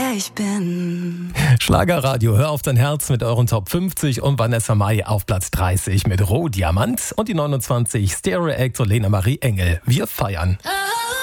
wer ich bin. Schlagerradio, hör auf dein Herz mit euren Top 50 und Vanessa Mai auf Platz 30 mit Rohdiamant und die 29 Stereo Act und Lena Marie Engel. Wir feiern.